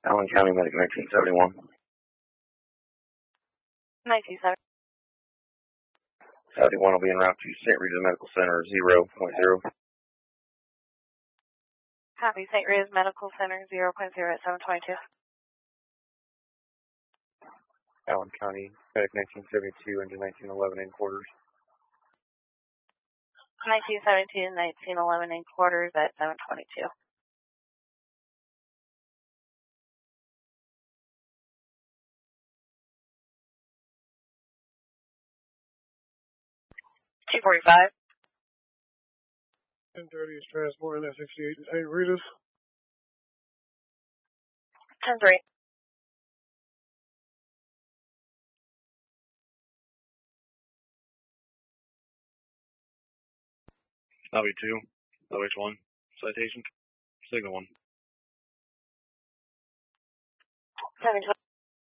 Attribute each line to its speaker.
Speaker 1: Allen County Medic 1971.
Speaker 2: 1970.
Speaker 1: 71 will be en route to St. Rita's Medical Center 0.0.
Speaker 2: Copy, St. Rita's Medical Center 0.0 at 722.
Speaker 3: Allen County Medic 1972 into 1911 in quarters.
Speaker 2: 1972 and 1911 in quarters at 722. $245.
Speaker 4: 1030 is transporting that 68 to St. Rita's.
Speaker 2: 10-3.
Speaker 5: LV2, LH1, citation, signal 1.
Speaker 2: 720.